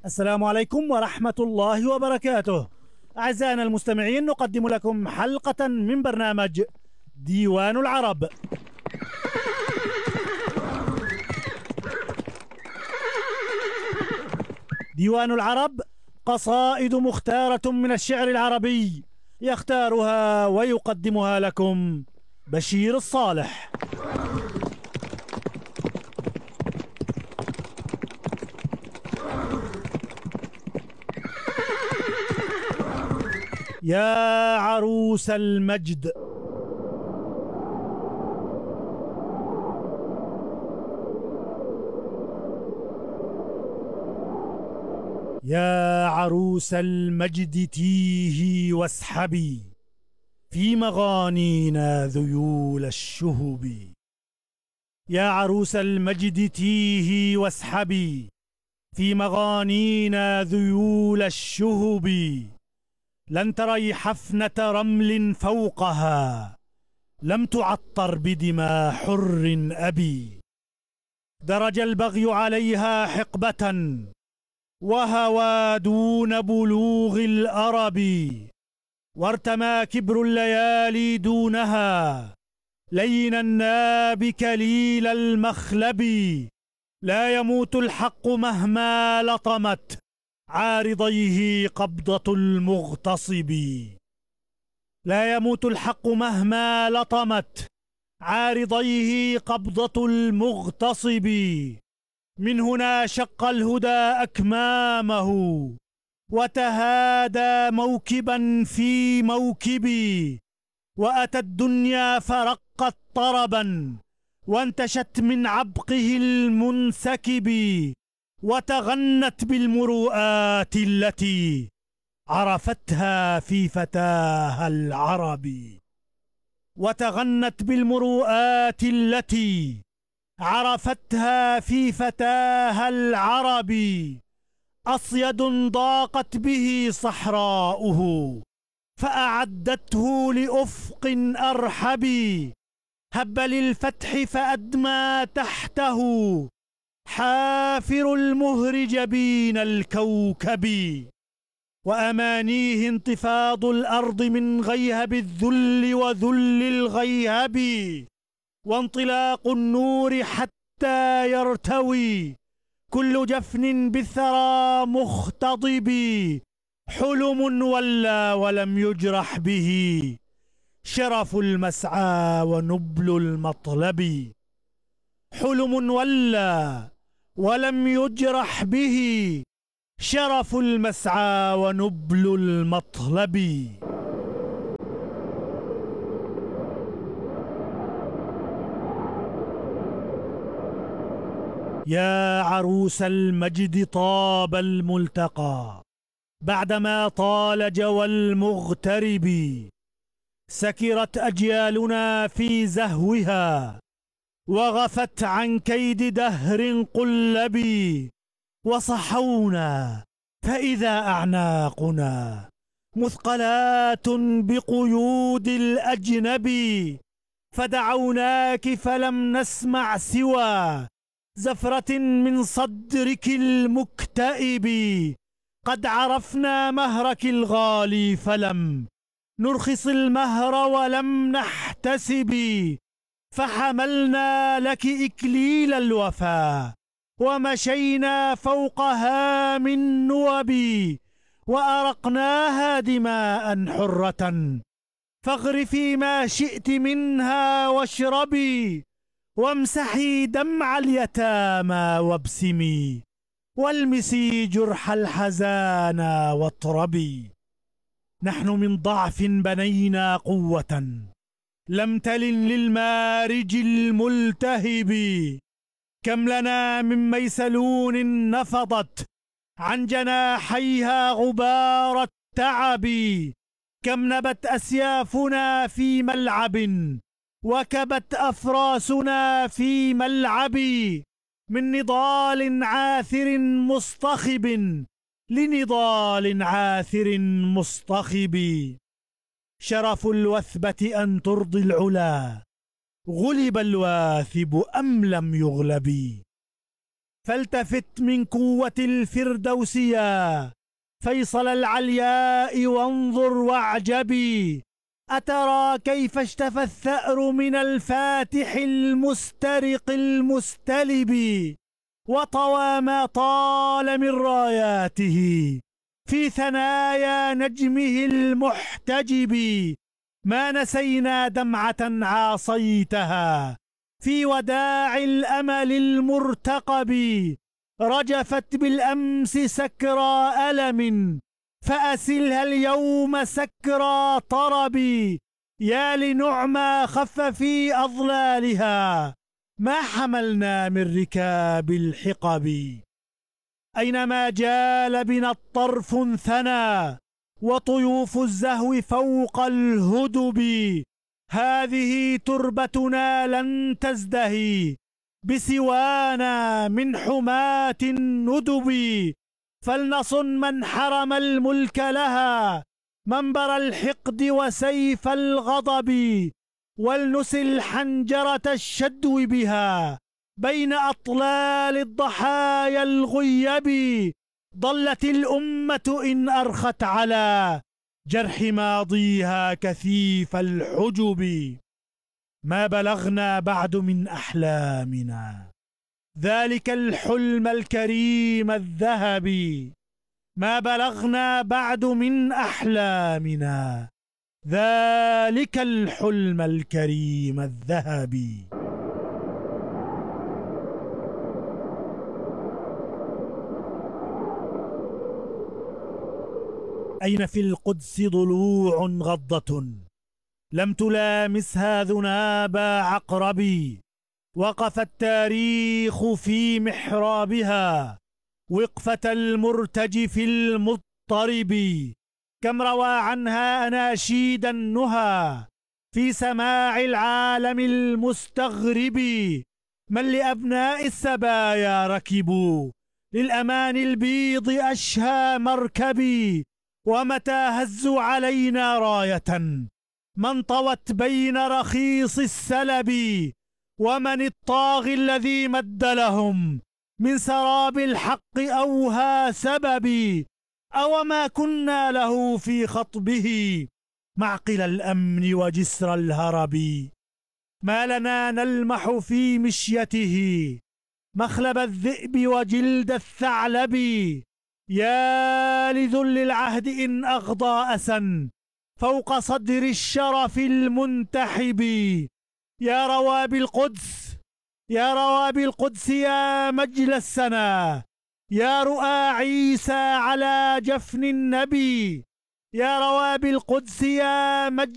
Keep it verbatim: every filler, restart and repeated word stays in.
السلام عليكم ورحمة الله وبركاته. أعزائنا المستمعين، نقدم لكم حلقة من برنامج ديوان العرب. ديوان العرب قصائد مختارة من الشعر العربي، يختارها ويقدمها لكم بشير الصالح. يا عروس المجد، يا عروس المجد تيهي واسحبي في مغانينا ذيول الشهب. يا عروس المجد تيهي واسحبي في مغانينا ذيول الشهب. لن تري حفنة رمل فوقها لم تعطر بدماء حر أبي. درج البغي عليها حقبة وهوى دون بلوغ الأرب، وارتمى كبر الليالي دونها لين الناب كليل المخلب. لا يموت الحق مهما لطمت عارضيه قبضة المغتصب. لا يموت الحق مهما لطمت عارضيه قبضة المغتصب. من هنا شق الهدى أكمامه وتهادى موكبا في موكب. وأتى الدنيا فرقت طربا وانتشت من عبقه المنسكب، وتغنت بالمروءات التي عرفتها في فتاها العربي. وتغنت بالمروءات التي عرفتها في فتاها العربي. أصيد ضاقت به صحراؤه فأعدته لأفق أرحب. هب للفتح فأدمى تحته حافر المهر جبين الكوكب. وأمانيه انتفاض الأرض من غيهب الذل وذل الغيهب، وانطلاق النور حتى يرتوي كل جفن بالثرى مختضب. حلم ولى ولم يجرح به شرف المسعى ونبل المطلب. حلم ولى ولم يجرح به شرف المسعى ونبل المطلب. يا عروس المجد طاب الملتقى بعدما طال جوى المغترب. سكرت أجيالنا في زهوها وغفت عن كيد دهر قلب. وصحونا فإذا أعناقنا مثقلات بقيود الأجنب. فدعوناك فلم نسمع سوى زفرة من صدرك المكتئب. قد عرفنا مهرك الغالي فلم نرخص المهر ولم نحتسب. فحملنا لك إكليل الوفا ومشينا فوقها من نوب. وأرقناها دماء حرة فاغرفي ما شئت منها واشربي. وامسحي دمع اليتامى وابسمي والمسي جرح الحزانى واطربي. نحن من ضعف بنينا قوة لم تلن للمارج الملتهب. كم لنا من ميسلون نفضت عن جناحيها غبار التعب. كم نبت أسيافنا في ملعب وكبت أفراسنا في ملعب. من نضال عاثر مصطخب لنضال عاثر مصطخب. شرف الوثبة أن ترضي العلا غلب الواثب أم لم يغلب. فالتفت من قوة الفردوسيا فيصل العلياء وانظر واعجبي، أترى كيف اشتفى الثأر من الفاتح المسترق المستلب، وطوى ما طال من راياته في ثنايا نجمه المحتجب. ما نسينا دمعة عاصيتها في وداع الأمل المرتقب، رجفت بالأمس سكرى ألم فأسلها اليوم سكرى طرب. يا لنعمى خف في أظلالها ما حملنا من ركاب الحقب. أينما جال بنا الطرف ثنى وطيوف الزهو فوق الهدب، هذه تربتنا لن تزدهي بسوانا من حماة الندب. فلنصن من حرم الملك لها منبر الحقد وسيف الغضب، ولنسل حنجرة الشدو بها بين أطلال الضحايا الغيب. ضلت الأمة إن أرخت على جرح ماضيها كثيف الحجب. ما بلغنا بعد من أحلامنا ذلك الحلم الكريم الذهبي، ما بلغنا بعد من أحلامنا ذلك الحلم الكريم الذهبي. أين في القدس ضلوع غضة لم تلامسها ذناب عقرب، وقف التاريخ في محرابها وقفة المرتجف المضطرب. كم روى عنها أناشيد النهى في سماع العالم المستغرب. من لأبناء السبايا ركبوا للأمان البيض أشهى مركبي، ومتى هزوا علينا راية من طوت بين رخيص السلب. ومن الطاغي الذي مد لهم من سراب الحق أوهى سببي، أوما كنا له في خطبه معقل الأمن وجسر الهرب. ما لنا نلمح في مشيته مخلب الذئب وجلد الثعلب. يا لذل العهد إن أغضى أسا فوق صدر الشرف المنتحب. يا روابي القدس يا روابي القدس يا مجل السنا، يا رؤى عيسى على جفن النبي. يا روابي القدس يا مجل